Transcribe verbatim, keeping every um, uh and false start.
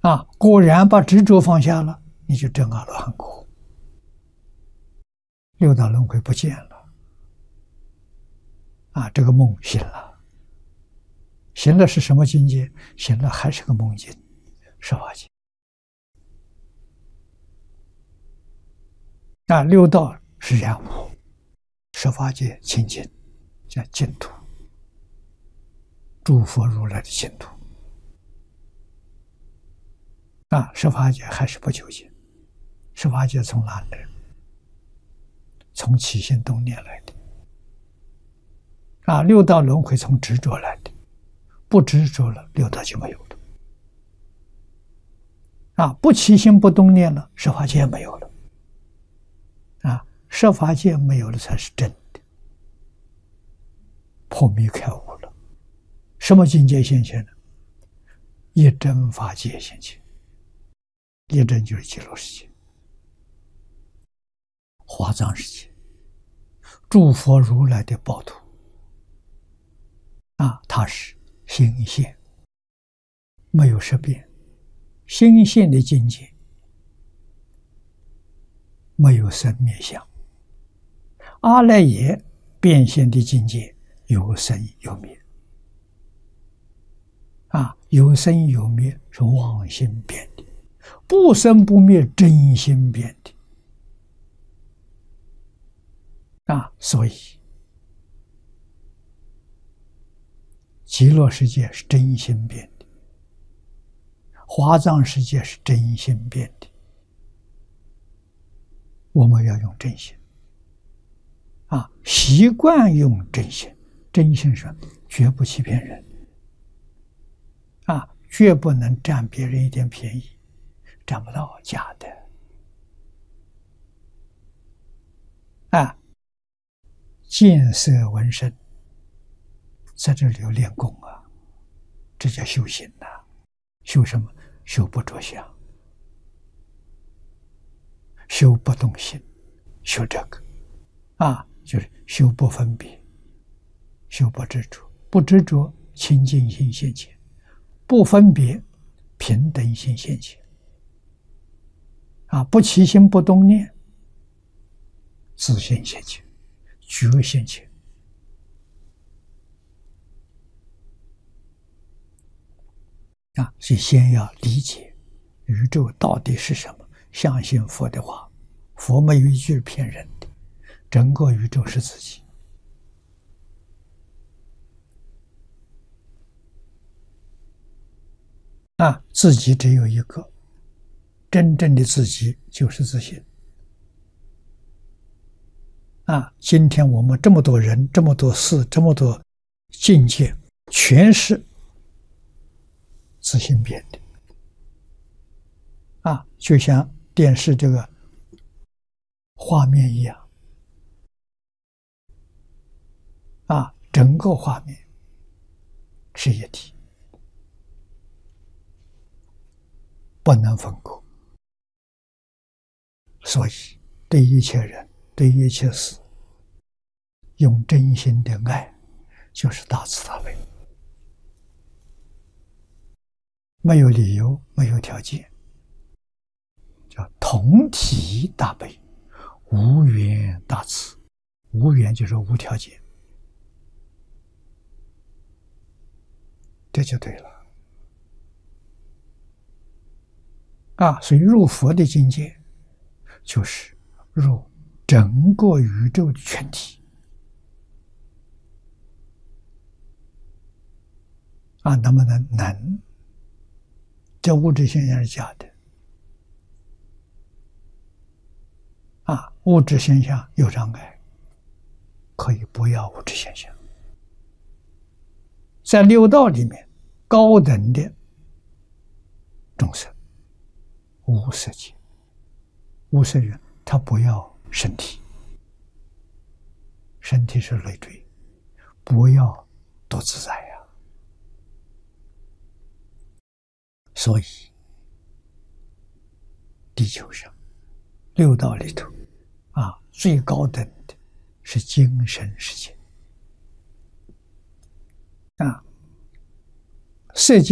啊，果然把执着放下了，你就证阿罗汉果，六道轮回不见了。啊，这个梦醒了，醒了是什么境界？醒了还是个梦境，十法界。啊，六道是染污，十法界清净，叫净土，诸佛如来的净土。啊，十法界还是不究竟。十法界从哪来？从起心动念来的。啊，六道轮回从执着来的，不执着了，六道就没有了。啊，不起心不动念了，十法界没有了。啊，十法界没有了才是真的，破迷开悟了。什么境界现前呢？一真法界现前。一真就是极乐世界、华藏世界，诸佛如来的报土。啊，它是心现，没有识变，心现的境界没有生灭相。阿赖耶变现的境界有生有灭。啊，有生有灭是妄心变的，不生不灭真心变的。啊，所以极乐世界是真心变的，华藏世界是真心变的。我们要用真心。啊，习惯用真心，真心是绝不欺骗人。啊，绝不能占别人一点便宜，占不到，假的。啊，见色闻声，在这里有练功啊，这叫修行呐、啊。修什么？修不着相，修不动心，修这个啊，就是修不分别，修不执着，不执着清净心现前。不分别，平等心现前。啊，不起心不动念，自性现前，觉现前。啊，所以先要理解宇宙到底是什么，相信佛的话，佛没有一句是骗人的，整个宇宙是自己。啊，自己只有一个，真正的自己就是自信。啊，今天我们这么多人、这么多事、这么多境界，全是自信变的。啊，就像电视这个画面一样。啊，整个画面是一体。不能分割，所以对一切人、对一切事，用真心的爱，就是大慈大悲，没有理由，没有条件，叫同体大悲，无缘大慈。无缘就是无条件，这就对了。啊，所以入佛的境界，就是入整个宇宙的全体。啊，能不能？能。这物质现象是假的。啊，物质现象有障碍，可以不要物质现象。在六道里面，高等的众生，无色界，无色人，他不要身体，身体是累赘，不要多自在呀、啊。所以，地球上六道里头，啊，最高等的是精神世界，啊，色界。